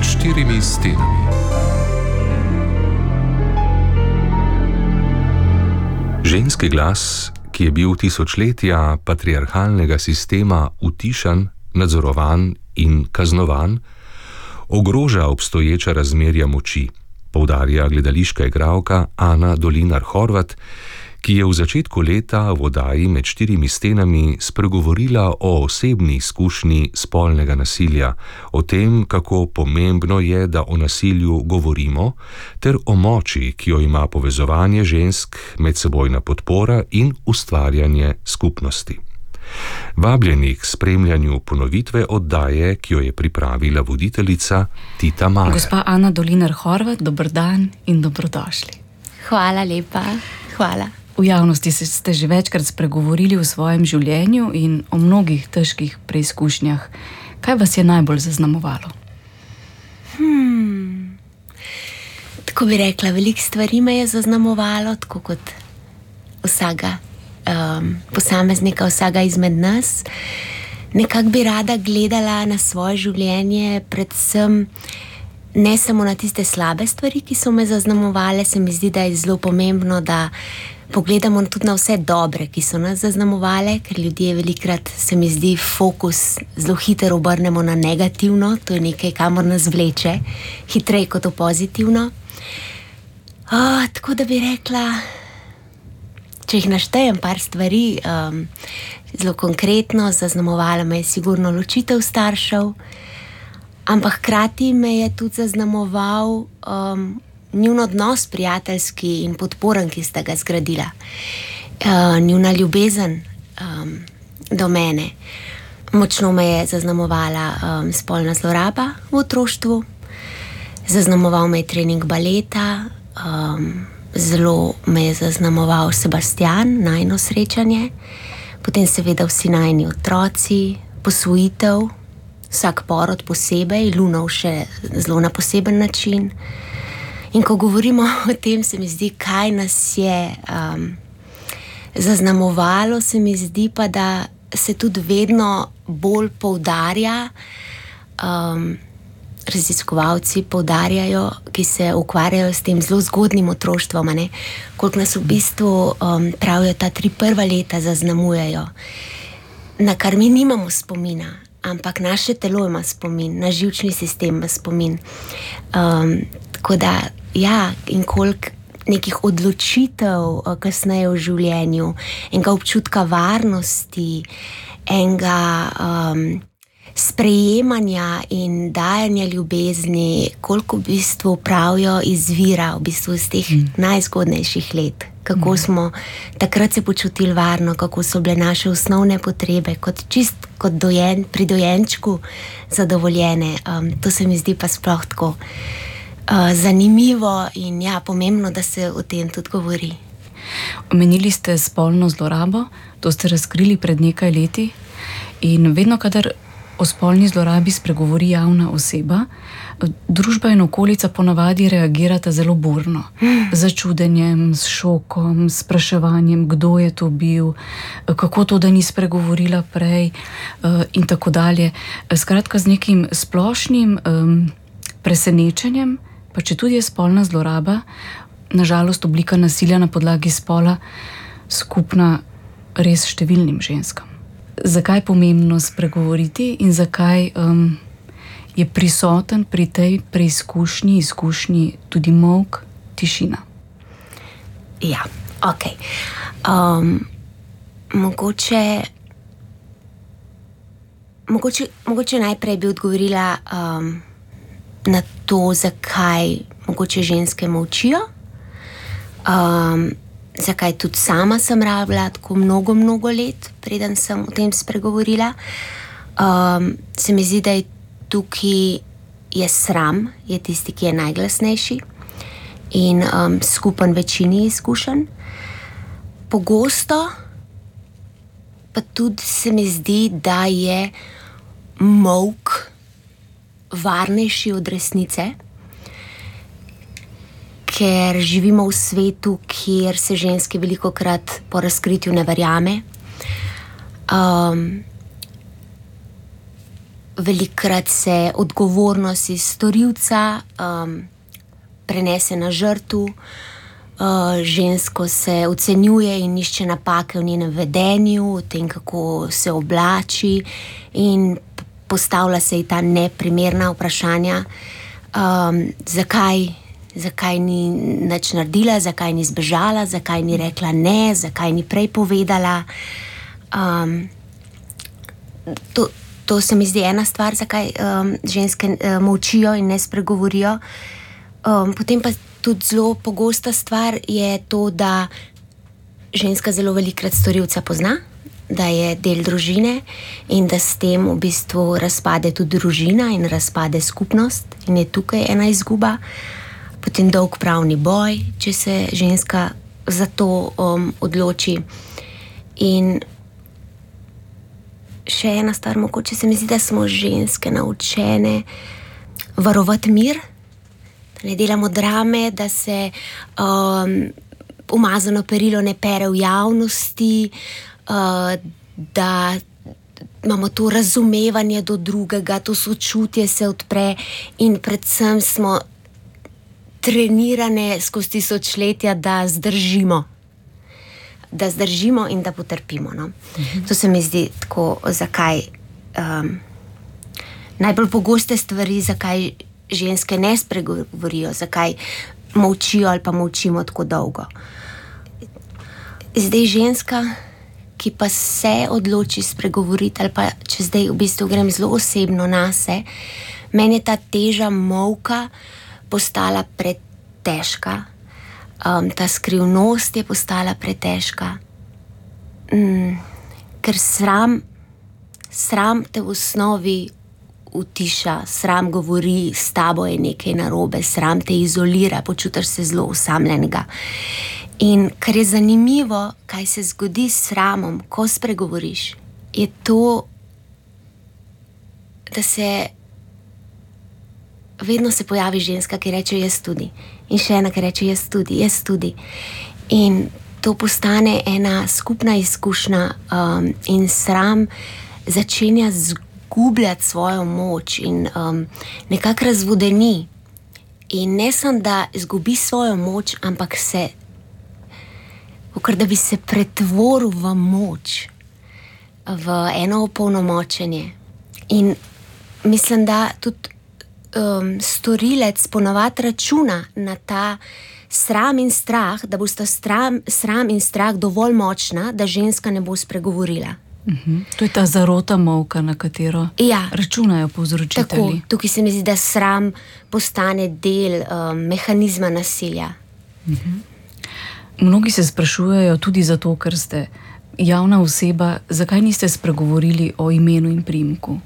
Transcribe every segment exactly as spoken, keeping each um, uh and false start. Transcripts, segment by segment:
štirimi stenami. Ženski glas, ki je bil tisočletja patriarhalnega sistema utišan, nadzorovan in kaznovan, ogroža obstoječa razmerja moči, poudarja gledališka igralka Ana Dolinar Horvat, ki je v začetku leta v oddaji Med štirimi stenami spregovorila o osebni izkušnji spolnega nasilja, o tem, kako pomembno je, da o nasilju govorimo, ter o moči, ki jo ima povezovanje žensk, medsebojna podpora in ustvarjanje skupnosti. Vabljeni k spremljanju ponovitve oddaje, ki jo je pripravila voditeljica Tita Majer. Gospa Ana Dolinar Horvat, dober dan in dobrodošli. Hvala lepa, hvala. V javnosti ste že večkrat spregovorili o svojem življenju in o mnogih težkih preizkušnjah. Kaj vas je najbolj zaznamovalo? Hmm. Tako bi rekla, veliko stvari me je zaznamovalo, tako kot vsega um, posameznika, vsega izmed nas. Nekako bi rada gledala na svoje življenje, predvsem ne samo na tiste slabe stvari, ki so me zaznamovale. Se mi zdi, da je zelo pomembno, da pogledamo tudi na vse dobre, ki so nas zaznamovale, ker ljudje velikrat, se mi zdi, fokus zelo hitro obrnemo na negativno, to je nekaj, kamor nas vleče, hitreje kot v pozitivno. O, tako da bi rekla, če jih naštejem par stvari, um, zelo konkretno, zaznamovala me je sigurno ločitev staršev, ampak hkrati me je tudi zaznamoval um, njun odnos prijateljski in podporen, ki sta ga zgradila. Uh, njuna ljubezen um, do mene. Močno me je zaznamovala um, spolna zloraba v otroštvu, zaznamoval me je trening baleta, um, zelo me je zaznamoval Sebastian, najino srečanje, potem seveda vsi najini otroci, posvojitev, vsak porod posebej, Lunov še zelo na poseben način. In ko govorimo o tem, se mi zdi, kaj nas je um, zaznamovalo, se mi zdi pa, da se tudi vedno bolj poudarja, um, raziskovalci poudarjajo, ki se ukvarjajo s tem zelo zgodnjim otroštvom, ne? Koliko nas v bistvu um, pravijo ta tri prva leta zaznamujejo, na kar mi nimamo spomina, ampak naše telo ima spomin, naš živčni sistem ima spomin. Um, tako da, ja, in koliko nekih odločitev kasneje v življenju, enega občutka varnosti, enega um, sprejemanja in dajanja ljubezni, koliko v bistvu pravijo izvira v bistvu iz teh mm. najzgodnejših let. Kako mm. smo takrat se počutili varno, kako so bile naše osnovne potrebe, kot čist kot dojen, pri dojenčku zadovoljene. Um, to se mi zdi pa sploh tako uh, zanimivo in ja, pomembno, da se o tem tudi govori. Omenili ste spolno zlorabo, to ste razkrili pred nekaj leti in vedno, kadar o spolni zlorabi spregovori javna oseba, družba in okolica ponavadi reagirata zelo burno. Z začudenjem, s šokom, s spraševanjem, kdo je to bil, kako to, da ni spregovorila prej in tako dalje. Skratka, z nekim splošnim um, presenečenjem, pa če tudi je spolna zloraba, nažalost oblika nasilja na podlagi spola, skupna res številnim ženskam. Zakaj je pomembno spregovoriti in zakaj um, je prisoten pri tej preizkušnji, izkušnji tudi molk, tišina? Ja, ok. Um, mogoče, mogoče, mogoče najprej bi odgovorila um, na to, zakaj mogoče ženske molčijo. Um, zakaj tudi sama sem rabila tako mnogo, mnogo let, preden sem o tem spregovorila. Um, se mi zdi, da je tukaj je sram, je tisti, ki je najglasnejši in um, skupen večini izkušenj. Pogosto pa tudi se mi zdi, da je molk varnejši od resnice, ker živimo v svetu, kjer se ženske velikokrat po razkritju ne verjame. Um, velikokrat se odgovornost iz storilca um, prenese na žrtev. Uh, žensko se ocenjuje in išče napake v njenem vedenju, v tem, kako se oblači, in postavlja se ji ta neprimerna vprašanja, um, zakaj, zakaj ni nič naredila, zakaj ni zbežala, zakaj ni rekla ne, zakaj ni prej povedala. Um, to, to se mi zdi ena stvar, zakaj um, ženske uh, molčijo in ne spregovorijo. Um, potem pa tudi zelo pogosta stvar je to, da ženska zelo velikokrat storilca pozna, da je del družine in da s tem v bistvu razpade tudi družina in razpade skupnost in je tukaj ena izguba. Potem dolg pravni boj, če se ženska za to um, odloči. In še ena stvar, mogoče se mi zdi, da smo ženske naučene varovati mir, da ne delamo drame, da se um, umazano perilo ne pere v javnosti, uh, da imamo to razumevanje do drugega, to sočutje se odpre in predvsem smo trenirane skozi tisočletja, da zdržimo. Da zdržimo in da potrpimo. No? Mhm. To se mi zdi tako, zakaj um, najbolj pogoste stvari, zakaj ženske ne spregovorijo, zakaj molčijo ali pa molčimo tako dolgo. Zdaj ženska, ki pa se odloči spregovoriti, ali pa če zdaj v bistvu grem zelo osebno nase, meni je ta teža molka postala pretežka. Um, ta skrivnost je postala pretežka. Mm, ker sram, sram te v osnovi utiša, sram govori, s tabo je nekaj narobe, sram te izolira, počutiš se zelo osamljenega. In kar je zanimivo, kaj se zgodi s sramom, ko spregovoriš, je to, da se vedno se pojavi ženska, ki reče jaz tudi. In še ena, ki reče jaz tudi, jaz tudi. In to postane ena skupna izkušnja um, in sram začenja zgubljati svojo moč in um, nekako razvodeni. In ne samo, da izgubi svojo moč, ampak se, kakor da bi se pretvoril v moč, v eno opolnomočenje. In mislim, da tudi Um, storilec ponovadi računa na ta sram in strah, da bosta sram, sram in strah dovolj močna, da ženska ne bo spregovorila. Uh-huh. To je ta zarota molka, na katero ja. računajo povzročitelji. Tako, tukaj se mi zdi, da sram postane del um, mehanizma nasilja. Uh-huh. Mnogi se sprašujejo tudi zato, ker ste javna oseba, zakaj niste spregovorili o imenu in priimku?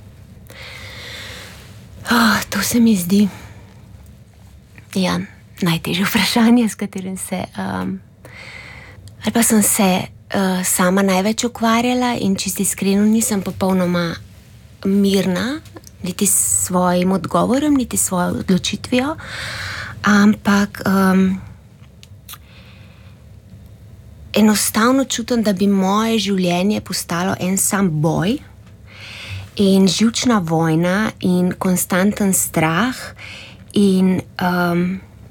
Oh, to se mi zdi ja, najtežje vprašanje, s katerim se um, ali pa sem se uh, sama največ ukvarjala in čisto iskreno nisem popolnoma mirna niti s svojim odgovorom, niti s svojo odločitvijo, ampak um, enostavno čutim, da bi moje življenje postalo en sam boj in živčna vojna in konstanten strah in um,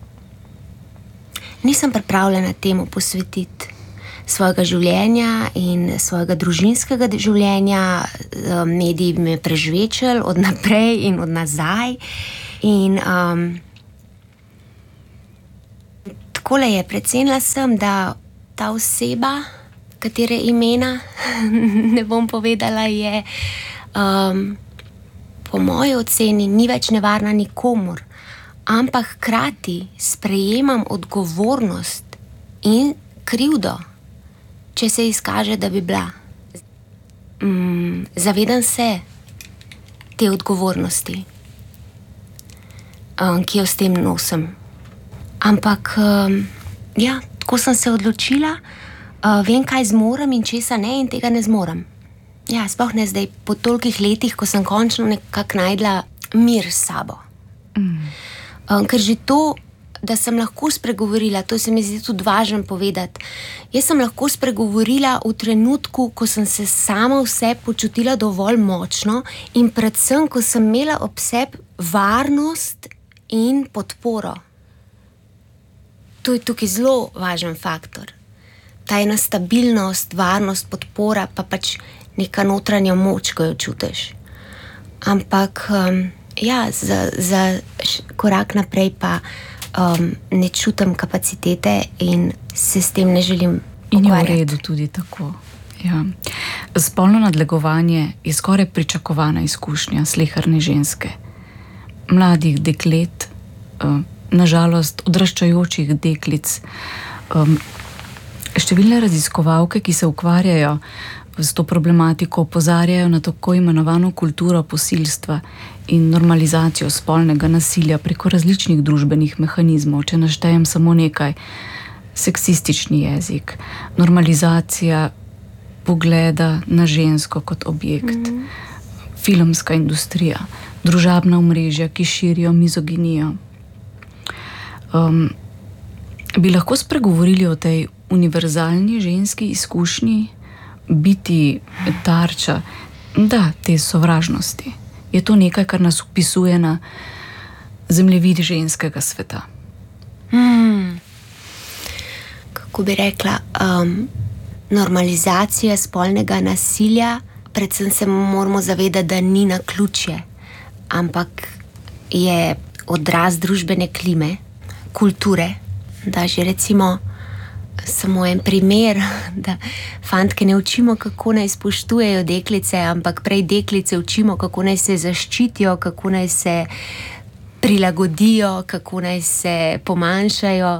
nisem pripravljena temu posvetiti svojega življenja in svojega družinskega življenja. Um, mediji bi me prežvečili od naprej in od nazaj in um, takole je, precenila sem, da ta oseba, katere imena ne bom povedala, je Um, po moji oceni ni več nevarna nikomur, ampak hkrati sprejemam odgovornost in krivdo, če se izkaže, da bi bila. Um, zavedam se te odgovornosti, um, ki jo s tem nosim. Ampak um, ja, tako sem se odločila, uh, vem, kaj zmorem in česa ne, in tega ne zmorem. Ja, sploh ne zdaj, po tolikih letih, ko sem končno nekako najdla mir s sabo. Mm. Um, ker že to, da sem lahko spregovorila, to se mi zdi tudi važno povedati. Jaz sem lahko spregovorila v trenutku, ko sem se sama vse počutila dovolj močno in predvsem, ko sem imela ob sebi varnost in podporo. To je tukaj zelo važen faktor. Ta ena stabilnost, varnost, podpora, pa pač neka notranja moč, ko jo čutiš. Ampak, um, ja, za, za korak naprej pa um, ne čutim kapacitete in se s tem ne želim ukvarjati. In je v redu tudi tako. Ja. Spolno nadlegovanje je skoraj pričakovana izkušnja sleherne ženske. Mladih deklet, um, nažalost odraščajočih deklic, um, številne raziskovalke, ki se ukvarjajo s to problematiko, opozarjajo na tako imenovano kulturo posilstva in normalizacijo spolnega nasilja preko različnih družbenih mehanizmov. Če naštejem samo nekaj: seksistični jezik, normalizacija pogleda na žensko kot objekt, mm. filmska industrija, družabna omrežja, ki širijo mizoginijo. Um, bi lahko spregovorili o tej univerzalni ženski izkušnji biti tarča, da, te sovražnosti? Je to nekaj, kar nas upisuje na zemljevid ženskega sveta? Hmm. Kako bi rekla, um, normalizacija spolnega nasilja, predvsem se moramo zavedati, da ni naključje, ampak je odraz družbene klime, kulture, da že recimo samo en primer, da fantke ne učimo, kako naj spoštujejo deklice, ampak prej deklice učimo, kako naj se zaščitijo, kako naj se prilagodijo, kako naj se pomanjšajo.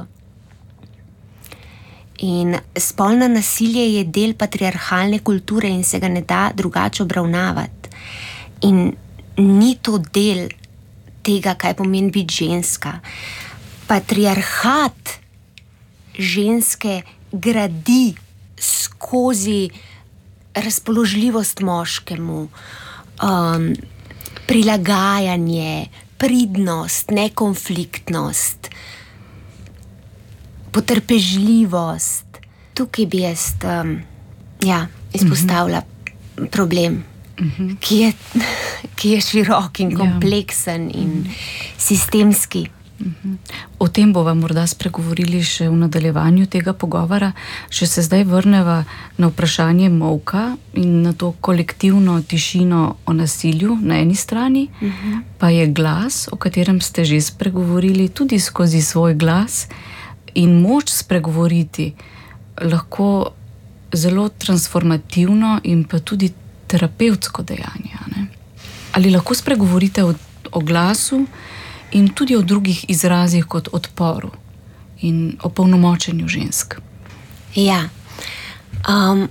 In spolno nasilje je del patriarhalne kulture in se ga ne da drugače obravnavati. In ni to del tega, kaj pomeni biti ženska. Patriarhat ženske gradi skozi razpoložljivost moškemu, um, prilagajanje, pridnost, nekonfliktnost, potrpežljivost. Tukaj bi jaz um, ja, izpostavila mm-hmm. problem, mm-hmm. ki je, ki je širok in kompleksen ja. in mm-hmm. sistemski. O tem bova morda spregovorili še v nadaljevanju tega pogovora. Še se zdaj vrneva na vprašanje molka in na to kolektivno tišino o nasilju na eni strani, uh-huh. pa je glas, o katerem ste že spregovorili, tudi skozi svoj glas in moč spregovoriti lahko zelo transformativno in pa tudi terapevtsko dejanje. Ne? Ali lahko spregovorite o, o glasu in tudi o drugih izrazih kot odporu in o polnomočenju žensk? Ja, um,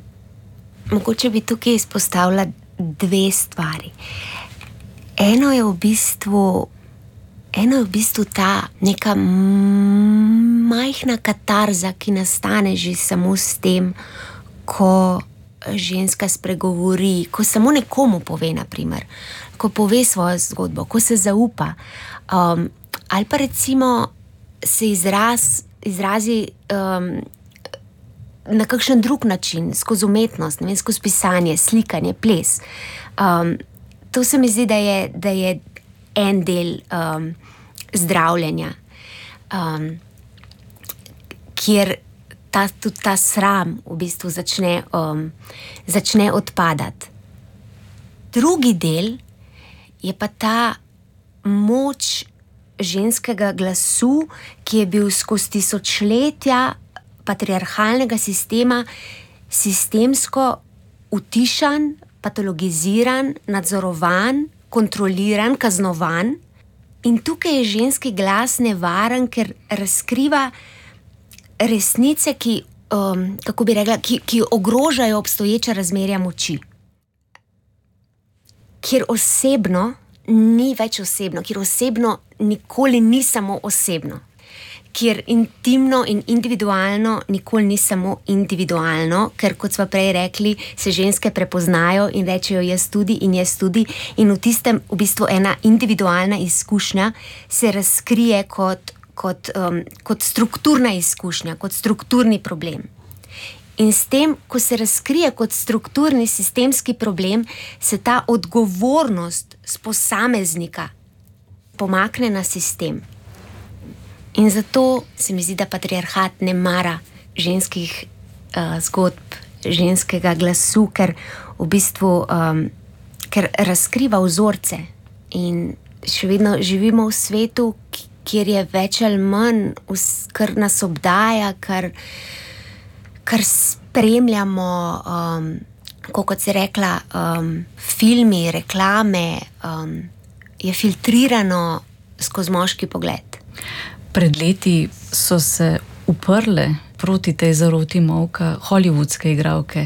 mogoče bi tukaj izpostavila dve stvari. Eno je v bistvu, eno je v bistvu ta neka majhna katarza, ki nastane že samo s tem, ko ženska spregovori, ko samo nekomu pove, na primer, ko pove svojo zgodbo, ko se zaupa, um, ali pa recimo se izraz, izrazi um, na kakšen drug način, skozi umetnost, ne vem, skozi pisanje, slikanje, ples. Um, to se mi zdi, da je, da je en del um, zdravljenja, um, kjer ta, tudi ta sram v bistvu začne, um, začne odpadati. Drugi del je pa ta moč ženskega glasu, ki je bil skozi tisočletja patriarhalnega sistema sistemsko utišan, patologiziran, nadzorovan, kontroliran, kaznovan. In tukaj je ženski glas nevaren, ker razkriva resnice, ki, um, kako bi rekla, ki, ki ogrožajo obstoječa razmerja moči. Kjer osebno ni več osebno, kjer osebno nikoli ni samo osebno, kjer intimno in individualno nikoli ni samo individualno, ker, kot smo prej rekli, se ženske prepoznajo in rečejo jaz tudi in jaz tudi, in v tistem v bistvu ena individualna izkušnja se razkrije kot, kot, um, kot strukturna izkušnja, kot strukturni problem. In s tem, ko se razkrije kot strukturni sistemski problem, se ta odgovornost z posameznika pomakne na sistem. In zato se mi zdi, da patriarhat ne mara ženskih uh, zgodb, ženskega glasu, ker v bistvu um, ker razkriva vzorce. In še vedno živimo v svetu, kjer je več ali manj, kar nas obdaja, kar, kar spremljamo, um, kot se rekla, um, filmi, reklame, um, je filtrirano skozi moški pogled. Pred leti so se uprle proti tej zaroti molka hollywoodske igralke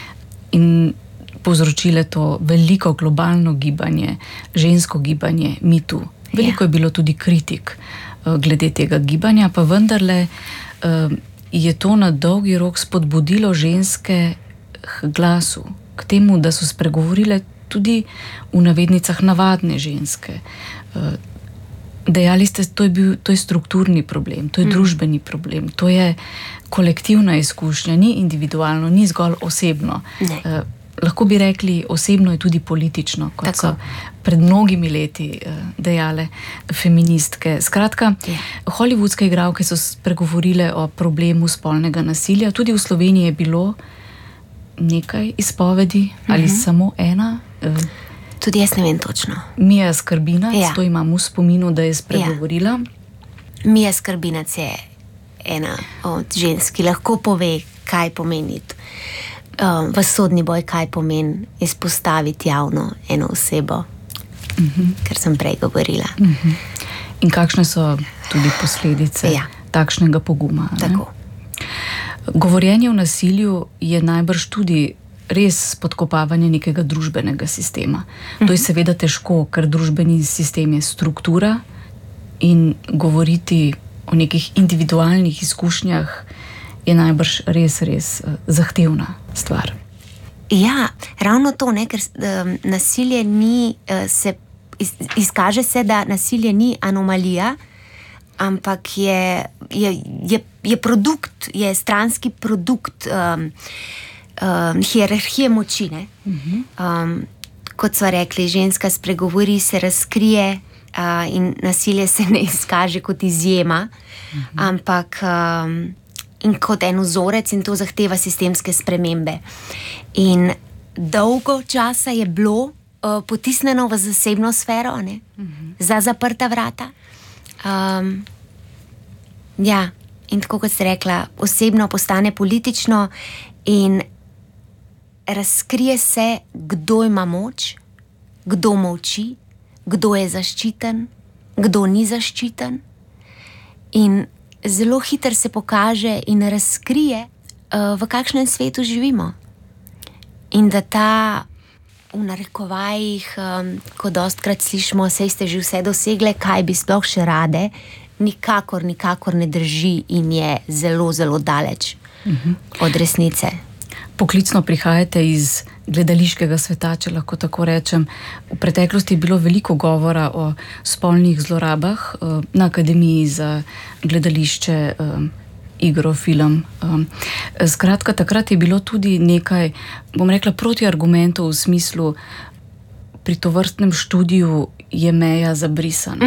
in povzročile to veliko globalno gibanje, žensko gibanje, Me Too. Veliko je bilo tudi kritik uh, glede tega gibanja, pa vendarle uh, je to na dolgi rok spodbudilo ženske k glasu, k temu, da so spregovorile tudi v navednicah navadne ženske. Uh, Dejali ste, to je bil, to je strukturni problem, to je mm. družbeni problem, to je kolektivna izkušnja, ni individualno, ni zgolj osebno. Eh, lahko bi rekli, osebno je tudi politično, kot Tako. so pred mnogimi leti eh, dejale feministke. Skratka, yeah. hollywoodske igralke so spregovorile o problemu spolnega nasilja. Tudi v Sloveniji je bilo nekaj izpovedi, mm-hmm. ali samo ena. Eh, Tudi jaz ne vem točno. Mija Skrbinac, ja. to imam v spominu, da je spregovorila. Ja. Mija Skrbinac je ena od žensk, ki lahko pove, kaj pomeni um, v sodni boj, kaj pomeni izpostaviti javno eno osebo, uh-huh. kar sem prej govorila. Uh-huh. In kakšne so tudi posledice ja. takšnega poguma? Tako. Govorjenje o nasilju je najbrž tudi res spodkopavanje nekega družbenega sistema. To je seveda težko, ker družbeni sistem je struktura in govoriti o nekih individualnih izkušnjah je najbrž res, res zahtevna stvar. Ja, ravno to, ne, ker um, nasilje ni, uh, se, iz, izkaže se, da nasilje ni anomalija, ampak je, je, je, je produkt, je stranski produkt um, Um, hierarhije moči. Um, kot so rekli, ženska spregovori, se razkrije uh, in nasilje se ne izkaže kot izjema, uh-huh. ampak um, in kot en vzorec, in to zahteva sistemske spremembe. In dolgo časa je bilo uh, potisnjeno v zasebno sfero, ne? Uh-huh. Za zaprta vrata. Um, ja, in tako kot ste rekla, osebno postane politično in razkrije se, kdo ima moč, kdo molči, kdo je zaščiten, kdo ni zaščiten. In zelo hitro se pokaže in razkrije, v kakšnem svetu živimo. In da ta, v narekovajih, ko dostkrat slišimo, saj ste že vse dosegle, kaj bi sploh še rade, nikakor, nikakor ne drži in je zelo, zelo daleč uh-huh. od resnice. Poklicno prihajate iz gledališkega sveta, če lahko tako rečem. V preteklosti je bilo veliko govora o spolnih zlorabah na Akademiji za gledališče, igro, film. Skratka, takrat je bilo tudi nekaj, bom rekla, protiargumentov v smislu, pri tovrstnem študiju je meja zabrisana.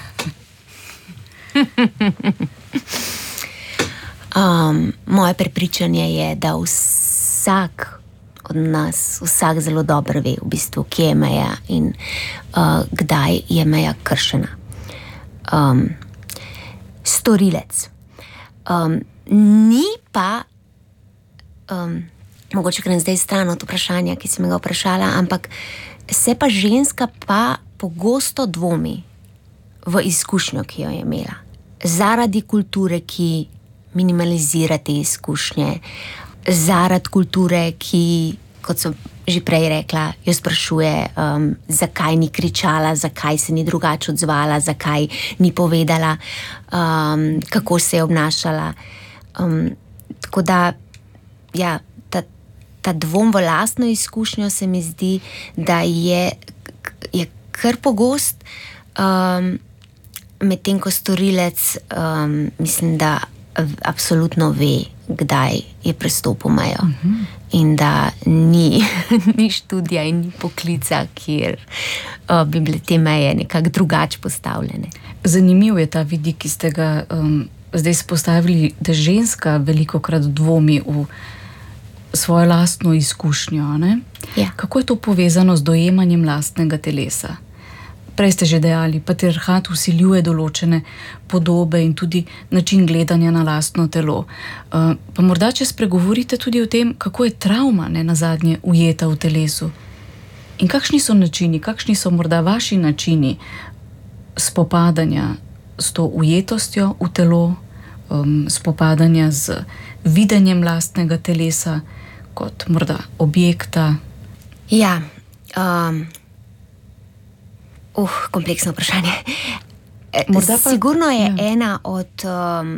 um, moje prepričanje je, da vse Vsak od nas, vsak zelo dobro ve, v bistvu, kje je meja in uh, kdaj je meja kršena. Um, storilec. Um, ni pa, um, mogoče grem zdaj stran od vprašanja, ki sem ga vprašala, ampak se pa ženska pa pogosto dvomi v izkušnjo, ki jo je imela. Zaradi kulture, ki minimalizira te izkušnje, zaradi kulture, ki, kot so že prej rekla, jo sprašuje, um, zakaj ni kričala, zakaj se ni drugače odzvala, zakaj ni povedala, um, kako se je obnašala. Um, tako da, ja, ta, ta dvom v lastno izkušnjo se mi zdi, da je, je kar pogost. Um, medtem ko storilec, um, mislim, da absolutno ve, kdaj je prestopil mejo. Uh-huh. In da ni, ni študija in ni poklica, kjer uh, bi bile te meje nekako drugače postavljene. Zanimiv je ta vidik, ki ste ga um, zdaj spostavili, da ženska velikokrat dvomi v svojo lastno izkušnjo. Ne? Ja. Kako je to povezano z dojemanjem lastnega telesa? Prej ste že dejali, patriarhat vsiljuje določene podobe in tudi način gledanja na lastno telo. Uh, pa morda, če spregovorite tudi o tem, kako je travma ne nazadnje ujeta v telesu. In kakšni so načini, kakšni so morda vaši načini spopadanja s to ujetostjo v telo, um, spopadanja z videnjem lastnega telesa kot morda objekta? Ja, um... Uh, kompleksno vprašanje. Morda pa, sigurno je ja. ena od, um,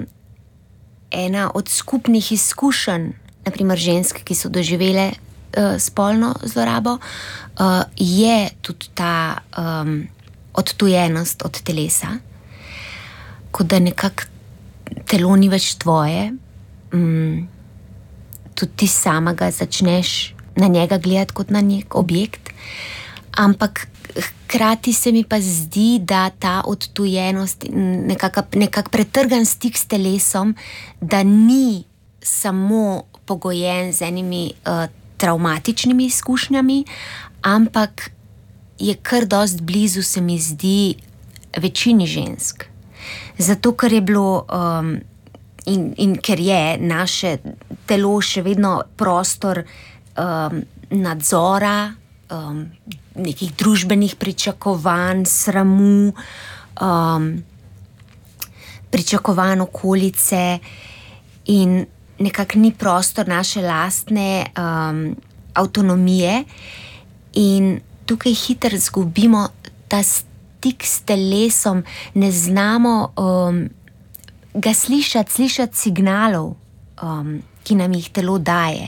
ena od skupnih izkušenj, naprimer žensk, ki so doživele uh, spolno zlorabo, uh, je tudi ta um, odtujenost od telesa, kot da nekako telo ni več tvoje, um, tudi ti samega začneš na njega gledati kot na nek objekt, ampak hkrati se mi pa zdi, da ta odtujenost, nekako nekak pretrgan stik s telesom, da ni samo pogojen z enimi uh, traumatičnimi izkušnjami, ampak je kar dost blizu, se mi zdi, večini žensk. Zato, ker je bilo um, in, in ker je naše telo še vedno prostor um, nadzora, um, nekih družbenih pričakovanj, sramu, um, pričakovanj okolice in nekako ni prostor naše lastne um, avtonomije in tukaj hitro zgubimo ta stik s telesom, ne znamo um, ga slišati, slišati signalov, um, ki nam jih telo daje.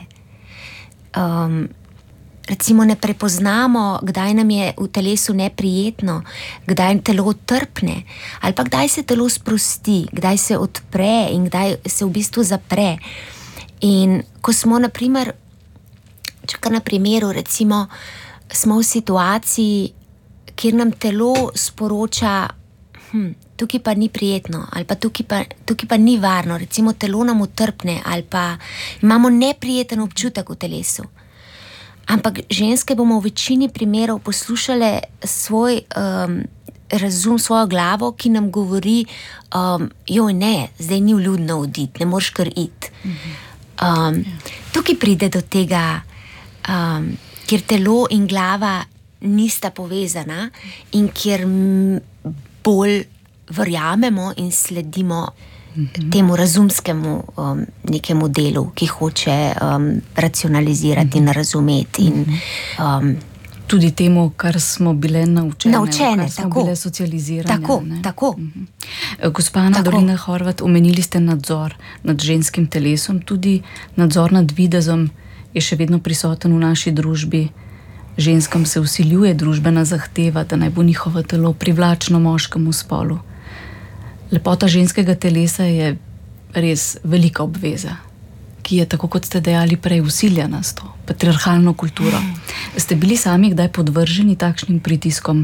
Um, Recimo ne prepoznamo, kdaj nam je v telesu neprijetno, kdaj telo trpne, ali pa kdaj se telo sprosti, kdaj se odpre in kdaj se v bistvu zapre. In ko smo, na primer, če kar na primeru, recimo, smo v situaciji, kjer nam telo sporoča, hm, tukaj pa ni prijetno, ali pa tukaj pa, tukaj pa ni varno, recimo telo nam utrpne, ali pa imamo neprijeten občutek v telesu. Ampak ženske bomo v večini primerov poslušale svoj um, razum, svojo glavo, ki nam govori, um, joj ne, zdaj ni vljudno oditi, ne moreš kar iti. Um, tukaj pride do tega, um, kjer telo in glava nista povezana in kjer bolj verjamemo in sledimo temu razumskemu um, nekemu delu, ki hoče um, racionalizirati in razumeti. In, um, tudi temu, kar smo bile naučene, naučene kar smo tako, bile socializirane. Tako, ne? tako. Uh-huh. Gospa Ana Dolina Horvat, omenili ste nadzor nad ženskim telesom, tudi nadzor nad videzom je še vedno prisoten v naši družbi. Ženskam se vsiljuje družbena zahteva, da naj bo njihovo telo privlačno moškemu spolu. Lepota ženskega telesa je res velika obveza, ki je, tako kot ste dejali prej, vsiljena s to patriarhalno kulturo. Ste bili sami kdaj podvrženi takšnim pritiskom?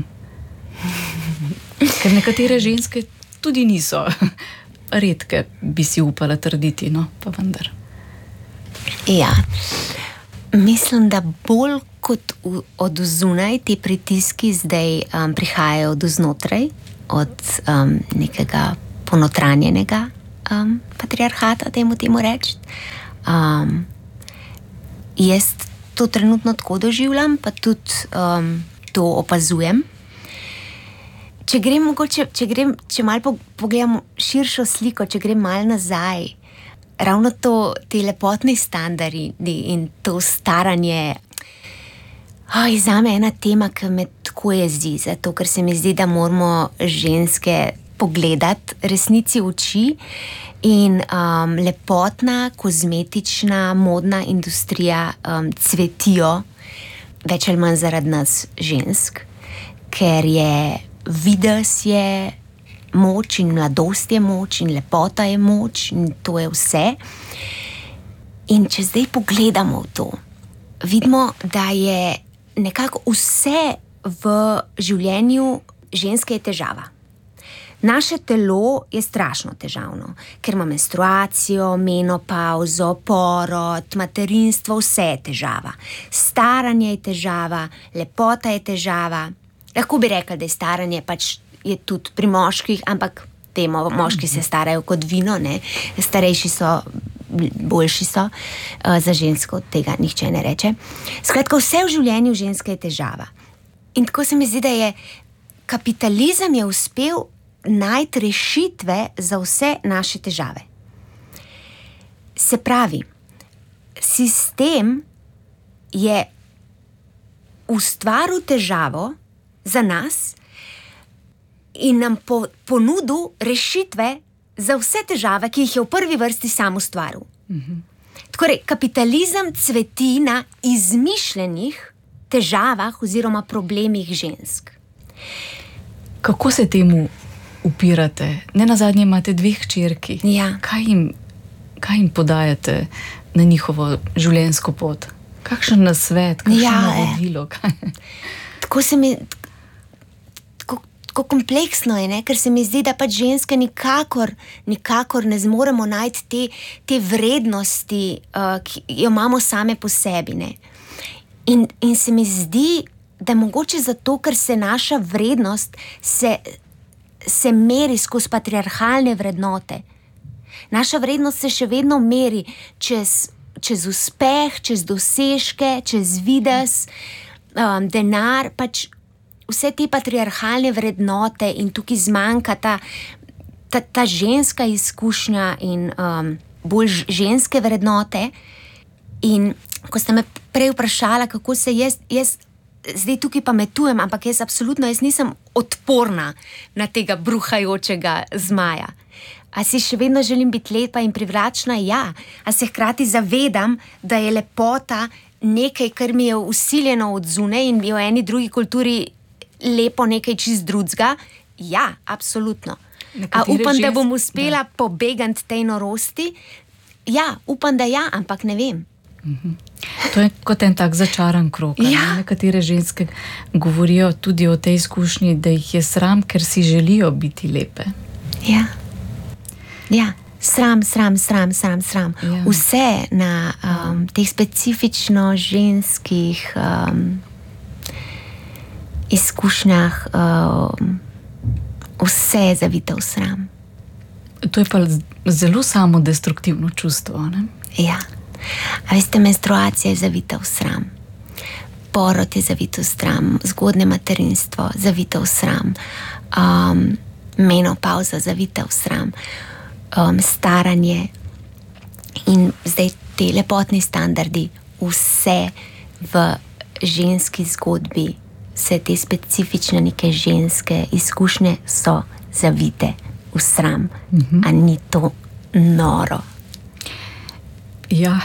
Ker nekatere ženske tudi niso. Redke bi si upala trditi, no, pa vendar. Ja, mislim, da bolj kot v, od zunaj ti pritiski zdaj um, prihajajo od znotraj, od um, nekega ponotranjenega um, patriarhata, temu temu reči. Um, jaz to trenutno tako doživljam, pa tudi um, to opazujem. Če grem mogoče, če grem, če malo pogledam širšo sliko, če grem malo nazaj, ravno to, te lepotni standardi in to staranje, oj, zame ena tema, ki me tako jezi, zato ker se mi zdi, da moramo ženske pogledati resnici v oči in um, lepotna, kozmetična, modna industrija um, cvetijo več ali manj zaradi nas žensk, ker je videz je moč in mladost je moč in lepota je moč in to je vse. In če zdaj pogledamo v to, vidimo, da je nekako vse v življenju ženske je težava. Naše telo je strašno težavno, ker ima menstruacijo, menopauzo, porod, materinstvo, vse je težava. Staranje je težava, lepota je težava. Lahko bi rekla, da je staranje pač je tudi pri moških, ampak temo, moški se starajo kot vino, ne? Starejši so, boljši so, za žensko tega nihče ne reče. Skratka, vse v življenju ženske je težava. In tako se mi zdi, da je kapitalizem je uspel najti rešitve za vse naše težave. Se pravi, sistem je ustvaril težavo za nas in nam po, ponudil rešitve za vse težave, ki jih je v prvi vrsti sam ustvaril. Mhm. Torej, kapitalizem cveti na izmišljenih težavah oziroma problemih žensk. Kako se temu upirate? Ne nazadnje imate dve hčerki. Ja. Kaj jim, kaj jim podajate na njihovo življenjsko pot? Kakšen nasvet, kakšno Ja, eh. navodilo? Kaj? Tako se mi, tako, tako kompleksno je, ne? Ker se mi zdi, da pač ženske nikakor, nikakor ne zmoremo najti te, te vrednosti, uh, ki jo imamo same po sebi, ne? In, in se mi zdi, da mogoče zato, ker se naša vrednost se, se meri skozi patriarhalne vrednote. Naša vrednost se še vedno meri čez, čez uspeh, čez dosežke, čez videz, um, denar, pač vse te patriarhalne vrednote in tukaj zmanjka ta, ta, ta ženska izkušnja in um, bolj ženske vrednote. In ko ste me prej vprašala, kako se jaz, jaz zdaj tukaj pametujem, ampak jaz absolutno jaz nisem odporna na tega bruhajočega zmaja. A si še vedno želim biti lepa in privlačna? Ja. A se hkrati zavedam, da je lepota nekaj, kar mi je vsiljeno od zunaj in je v eni drugi kulturi lepo nekaj čist drugega? Ja, absolutno. A upam, žensk... da bom uspela da. pobegati tej norosti? Ja, upam, da ja, ampak ne vem. Mhm. To je kot en tak začaran krog. Ja. Nekatere ženske govorijo tudi o tej izkušnji, da jih je sram, ker si želijo biti lepe. Ja. Ja, sram, sram, sram, sram, sram. Ja. Vse na um, teh specifično ženskih um, izkušnjah, um, vse je zavito v sram. To je pa zelo samodestruktivno čustvo, ne? Ja. A veste, menstruacija je zavita v sram, porod je zavito v sram, zgodnje materinstvo zavito v sram, um, menopauza zavita v sram, um, staranje in zdaj te lepotni standardi, vse v ženski zgodbi, vse te specifične neke ženske izkušnje so zavite v sram. Mhm. A ni to noro? Ja,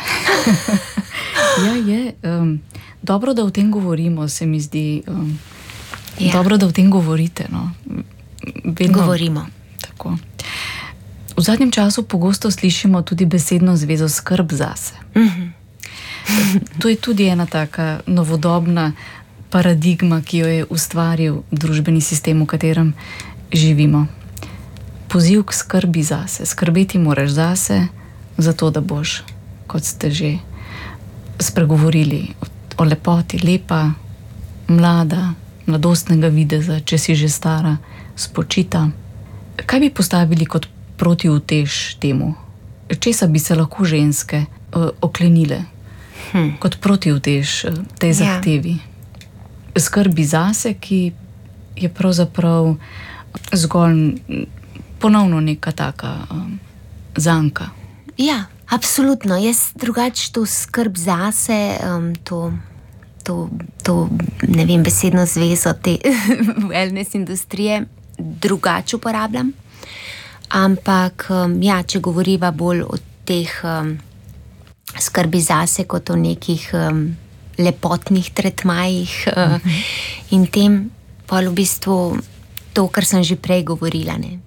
ja je. Um, dobro, da o tem govorimo, se mi zdi. Um, ja. Dobro, da o tem govorite. No. Vedno, govorimo. Tako. V zadnjem času pogosto slišimo tudi besedno zvezo skrb zase. Mm-hmm. To je tudi ena taka novodobna paradigma, ki jo je ustvaril družbeni sistem, v katerem živimo. Poziv k skrbi zase. Skrbeti moraš zase, zato da boš, kot ste že spregovorili, o lepoti, lepa, mlada, mladostnega videza, če si že stara, spočita. Kaj bi postavili kot protiutež temu? Česa bi se lahko ženske uh, oklenile hm. kot protiutež uh, tej zahtevi? Ja. Skrbi zase, ki je pravzaprav zgolj ponovno neka taka um, zanka. Ja, absolutno. Jaz drugače to skrb zase, um, to, to, to, ne vem, besedno zvezo te wellness industrije drugače uporabljam. Ampak, um, ja, če govoriva bolj o teh um, skrbi zase, kot o nekih um, lepotnih tretmajih uh, uh-huh. in tem, pa v bistvu to, kar sem že prej govorila, ne.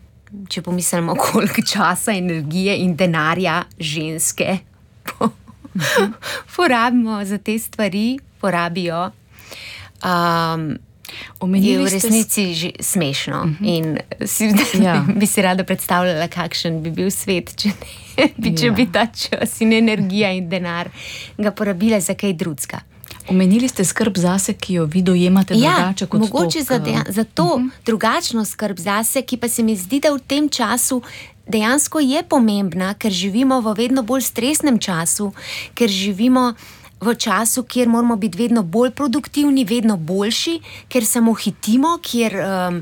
če pomislimo, koliko časa, energije in denarja ženske po, porabimo za te stvari, porabijo, um, je v resnici že smešno. Uh-huh. In si, ja. bi si rada predstavljala, kakšen bi bil svet, če, ne, bi, če ja. bi ta čas in energija in denar ga porabila za kaj drugega. Omenili ste skrb zase, ki jo vi dojemate ja, drugače kot mogoče to. Za, dejan, za to uh-huh. drugačno skrb zase, ki pa se mi zdi, da v tem času dejansko je pomembna, ker živimo v vedno bolj stresnem času, ker živimo v času, kjer moramo biti vedno bolj produktivni, vedno boljši, ker samo hitimo, kjer, um,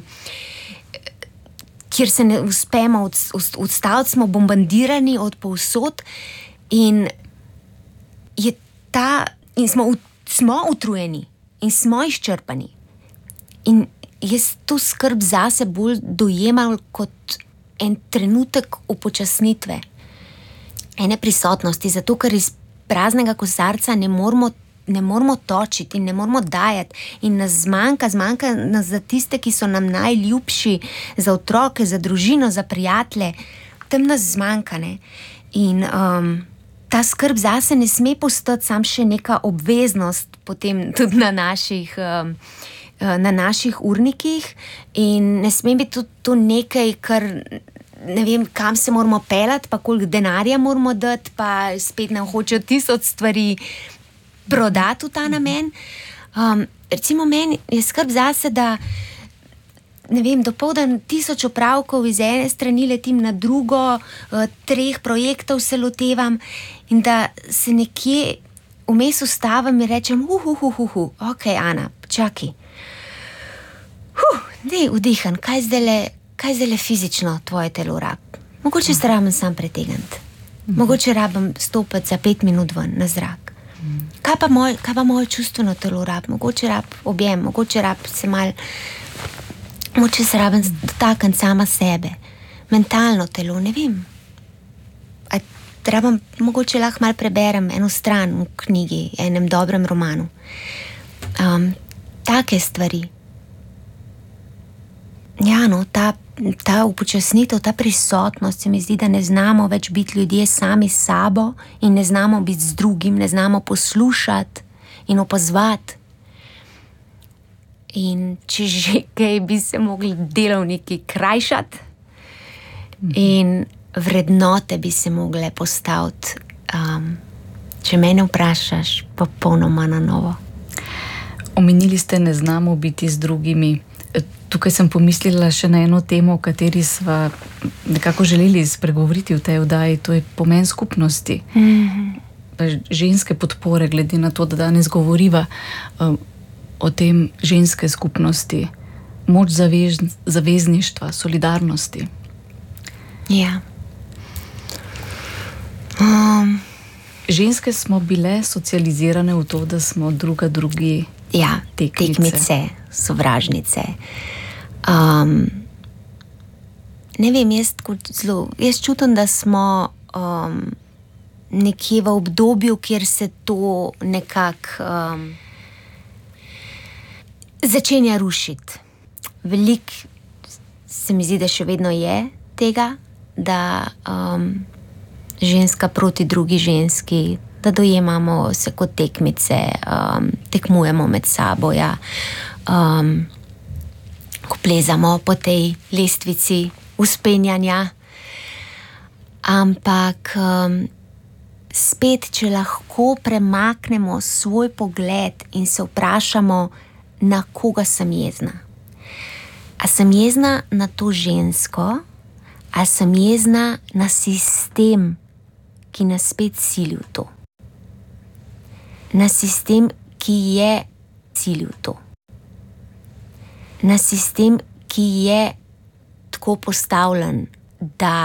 kjer se ne uspemo od, od, odstaviti, smo bombardirani od povsod in je ta in smo v smo utrujeni in smo izčrpani. In jaz to skrb zase bolj dojemam kot en trenutek upočasnitve, ene prisotnosti, zato ker iz praznega kozarca ne moramo, ne moramo točiti in ne moramo dajati in nas zmanjka, zmanjka nas za tiste, ki so nam najljubši, za otroke, za družino, za prijatelje, tam nas zmanjka, ne? In um, ta skrb zase ne sme postati sam še neka obveznost potem tudi na naših, na naših urnikih in ne sme biti tudi to nekaj, kar ne vem, kam se moramo pelati, pa koliko denarja moramo dati, pa spet nam hočejo tisoč stvari prodati v ta namen. Um, recimo meni je skrb zase, da ne vem, dopoldan tisoč opravkov iz ene strani letim na drugo, uh, treh projektov se lotevam in da se nekje vmes ustavim in rečem, uh, uh, uh, uh, uh. ok, Ana, čakaj. Huh, dej, vdihan, kaj zdaj kaj zdaj fizično tvoje telo rab? Mogoče se rabim sam pretegniti. Mogoče rabim stopiti za pet minut ven na zrak. Kaj pa moj, kaj pa moje čustveno telo rab? Mogoče rab objem, mogoče rab se mal, mogoče se rabim dotakniti sama sebe. Mentalno telo, ne vem. A rabim, mogoče lahko mal preberem eno stran v knjigi, enem dobrem romanu. Um, take stvari. Ja, no, ta, ta upočasnitev, ta prisotnost se mi zdi, da ne znamo več biti ljudje sami s sabo in ne znamo biti z drugim, ne znamo poslušati in opazovati. In če že kaj, bi se mogli delovniki krajšati in vrednote bi se mogle postaviti, um, če mene vprašaš, popolnoma na novo. Omenili ste, ne znamo biti z drugimi. Tukaj sem pomislila še na eno temo, o kateri sva nekako želeli spregovoriti v tej oddaji, to je pomen skupnosti. Mm-hmm. Ženske podpore, glede na to, da danes govoriva um, o tem ženske skupnosti, moč zavez, zavezništva, solidarnosti. Ja. Um. Ženske smo bile socializirane v to, da smo druga drugi ja, tekmice. tekmice, sovražnice. Um, ne vem, jaz, zelo, jaz čutim, da smo um, nekje v obdobju, kjer se to nekako um, začenja rušiti. Veliko se mi zdi, da še vedno je tega, da um, ženska proti drugi ženski, da dojemamo se kot tekmice, um, tekmujemo med sabo, ja. Um, ko plezamo po tej lestvici vzpenjanja. Ampak um, spet, če lahko premaknemo svoj pogled in se vprašamo, na koga sem jezna. A sem jezna na to žensko, a sem jezna na sistem, ki nas spet sili v to. Na sistem, ki je silil to. Na sistem, ki je tako postavljen, da